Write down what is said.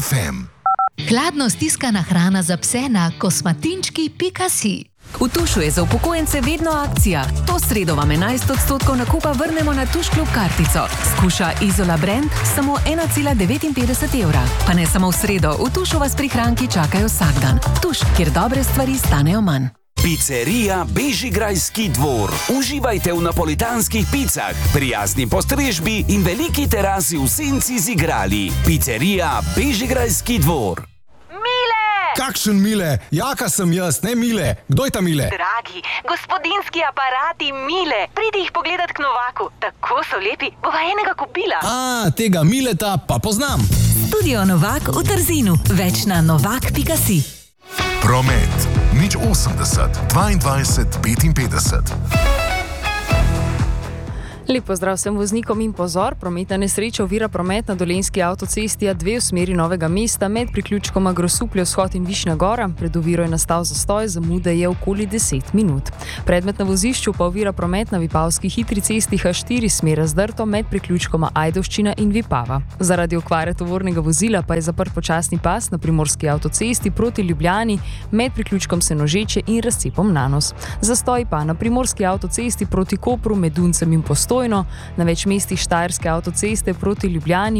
FM. Hladno stiskana hrana za pse na kosmatinčki.si. V Tušu je za upokojence vedno akcija. To sredo vam 11% nakupa vrnemo na Tuš Klub kartico. Skuša Izola Brand samo 1,59 evra. Pa ne samo v sredo, v Tušu vas prihranki čakajo vsak dan. Tuš, kjer dobre stvari stanejo manj. Pizzerija Bežigrajski dvor. Uživajte v napolitanskih picah, prijazni postrežbi in veliki terasi v senci z igrali. Pizzerija Bežigrajski dvor. Kakšen Mile? Jaka sem jaz, ne Mile. Kdo je ta Mile? Dragi, gospodinski aparati Mile. Pridi jih pogledat k Novaku. Tako so lepi, bova enega kupila. Tega Mileta pa poznam. Studio Novak v Trzinu. Več na novak.si. Promet. 080 22 55. Lep pozdrav vsem voznikom in pozor, prometna nesreča ovira promet na Dolenjski avtocesti A2 v smeri Novega mesta med priključkoma Grosuplje vzhod in Višnja Gora. Pred oviro je nastal zastoj, zamuda je okoli 10 minut. Predmet na vozišču pa ovira promet na Vipavski hitri cesti H4 smer Razdrto med priključkoma Ajdovščina in Vipava. Zaradi okvare tovornega vozila pa je zaprt počasni pas na Primorski avtocesti proti Ljubljani med priključkom Senožeče in razcepom Nanos. Zastoj pa na Primorski avtocesti proti Kopru med Duncem in Postojno, na več mestih Štajerske avtoceste proti Ljubljani